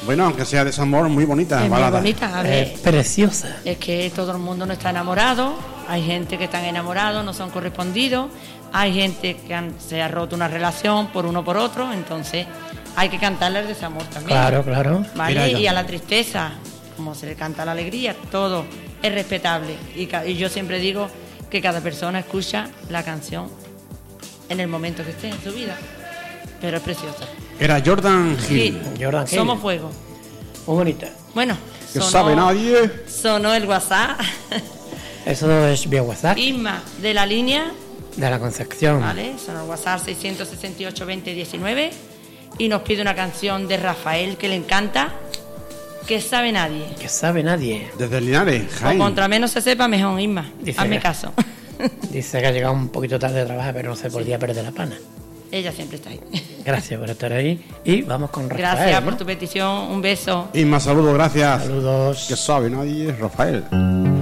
Bueno, aunque sea desamor, muy bonita Es muy balada. bonita, a ver. Es preciosa. Es que todo el mundo no está enamorado, hay gente que están enamorados, no son correspondidos, hay gente que se ha roto una relación por uno por otro, entonces hay que cantarle el desamor también. Claro, claro. ¿Vale? Mira, Y a la tristeza, como se le canta la alegría, todo es respetable. Y yo siempre digo que cada persona escucha la canción en el momento que esté en su vida, pero es preciosa. Era Jordan Hill. Sí, Jordan Hill. Somos fuego. Muy bonita. Bueno, Que sabe nadie. sonó el WhatsApp. Eso es vía WhatsApp Isma de la línea, de la Concepción. ¿vale? Sonó el WhatsApp 668-2019 y nos pide una canción de Rafael que le encanta, que sabe nadie. Que sabe nadie. Desde Linares, O Jaén. contra menos se sepa, mejor, Isma. Dice Hazme que- caso. Dice que ha llegado un poquito tarde de trabajar, pero no se podía perder la pana. Ella siempre está ahí. Gracias por estar ahí. Y vamos con Rafael. Gracias ¿no? por tu petición. Un beso. Isma, saludos, gracias. Saludos. Que sabe nadie, Rafael.